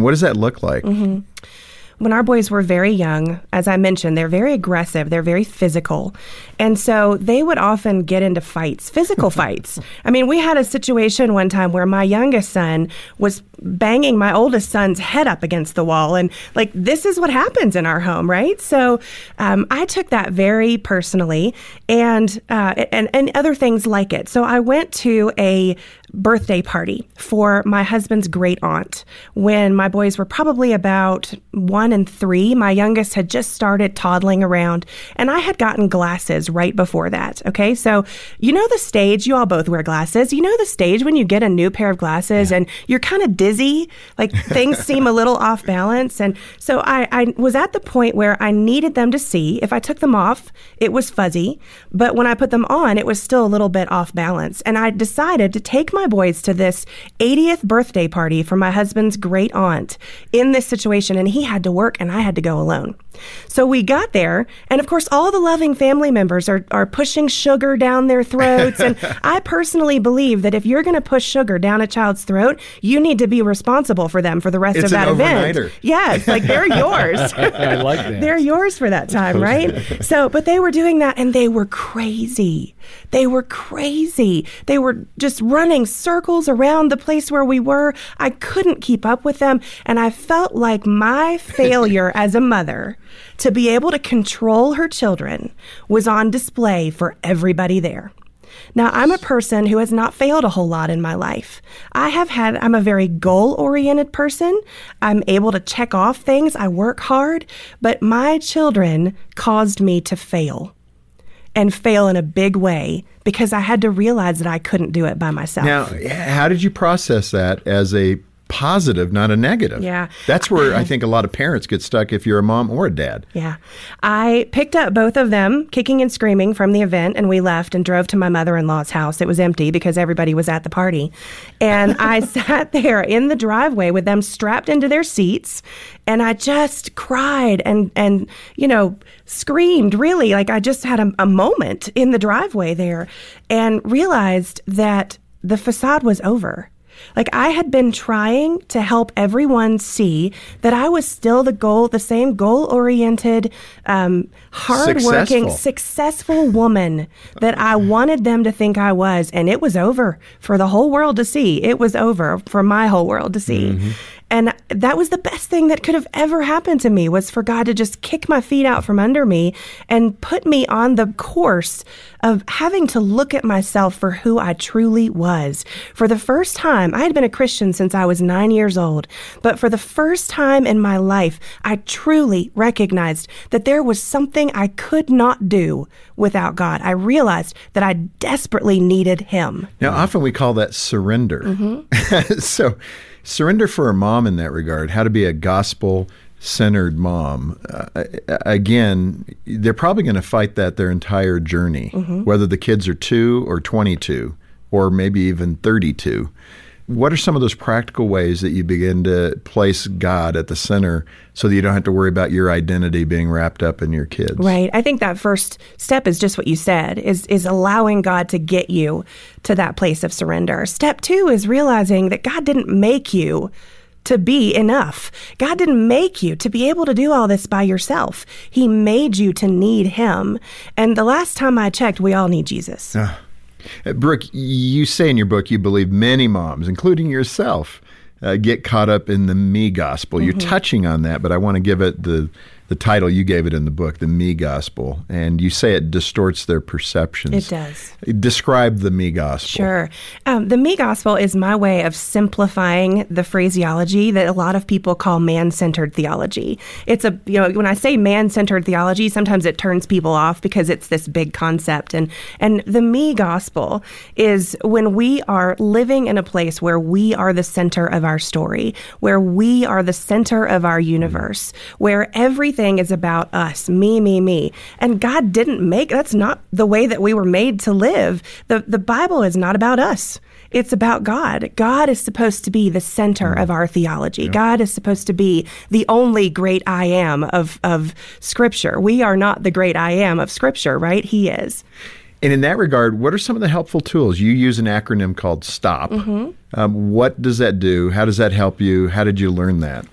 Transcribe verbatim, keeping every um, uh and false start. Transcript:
What does that look like? Mm-hmm. When our boys were very young, as I mentioned, they're very aggressive. They're very physical. And so they would often get into fights, physical fights. I mean, we had a situation one time where my youngest son was banging my oldest son's head up against the wall. And like, this is what happens in our home, right? So um, I took that very personally and, uh, and, and other things like it. So I went to a birthday party for my husband's great aunt when my boys were probably about one and three. My youngest had just started toddling around, and I had gotten glasses right before that. Okay, so you know the stage, you all both wear glasses. You know the stage when you get a new pair of glasses yeah. and you're kind of dizzy, like things seem a little off balance. And so I, I was at the point where I needed them to see. If I took them off, it was fuzzy, but when I put them on, it was still a little bit off balance. And I decided to take my boys to this eightieth birthday party for my husband's great aunt in this situation, and he had to work and I had to go alone. So we got there, and of course all the loving family members are, are pushing sugar down their throats, and I personally believe that if you're going to push sugar down a child's throat, you need to be responsible for them for the rest it's of that an event. Overnighter. Yes, like they're yours. I like that. They're yours for that time, right? So, but they were doing that, and they were crazy. They were crazy. They were just running circles around the place where we were. I couldn't keep up with them, and I felt like my failure as a mother to be able to control her children was on display for everybody there. Now, I'm a person who has not failed a whole lot in my life. I have had, I'm a very goal-oriented person. I'm able to check off things. I work hard, but my children caused me to fail. And fail in a big way because I had to realize that I couldn't do it by myself. Now, how did you process that as a positive, not a negative? Yeah. That's where I think a lot of parents get stuck if you're a mom or a dad. Yeah. I picked up both of them, kicking and screaming, from the event, and we left and drove to my mother-in-law's house. It was empty because everybody was at the party. And I sat there in the driveway with them strapped into their seats, and I just cried and, and you know, screamed, really. Like I just had a, a moment in the driveway there and realized that the facade was over. Like I had been trying to help everyone see that I was still the goal, the same goal-oriented, um, hardworking, successful. successful woman that I wanted them to think I was. And it was over for the whole world to see. It was over for my whole world to see. Mm-hmm. And that was the best thing that could have ever happened to me, was for God to just kick my feet out from under me and put me on the course of having to look at myself for who I truly was. For the first time, I had been a Christian since I was nine years old, but for the first time in my life, I truly recognized that there was something I could not do without God. I realized that I desperately needed Him. Now, often we call that surrender. Mm-hmm. So, surrender for a mom in that regard, how to be a gospel-centered mom. Uh, again, they're probably going to fight that their entire journey, mm-hmm. whether the kids are two or twenty-two or maybe even thirty-two. What are some of those practical ways that you begin to place God at the center so that you don't have to worry about your identity being wrapped up in your kids? Right. I think that first step is just what you said, is is allowing God to get you to that place of surrender. Step two is realizing that God didn't make you to be enough. God didn't make you to be able to do all this by yourself. He made you to need Him. And the last time I checked, we all need Jesus. Uh. Brooke, you say in your book you believe many moms, including yourself, uh, get caught up in the me gospel. Mm-hmm. You're touching on that, but I want to give it the the title you gave it in the book, the me gospel, and you say it distorts their perceptions. It does. Describe the me gospel. Sure. Um, the me gospel is my way of simplifying the phraseology that a lot of people call man-centered theology. It's a, you know, when I say man-centered theology, sometimes it turns people off because it's this big concept. And, and the me gospel is when we are living in a place where we are the center of our story, where we are the center of our universe, where everything is about us, me, me, me. And God didn't make, that's not the way that we were made to live. The, the Bible is not about us. It's about God. God is supposed to be the center of our theology. Yeah. God is supposed to be the only great I am of, of Scripture. We are not the great I am of Scripture, right? He is. And in that regard, what are some of the helpful tools? You use an acronym called STOP. Mm-hmm. Um, what does that do? How does that help you? How did you learn that?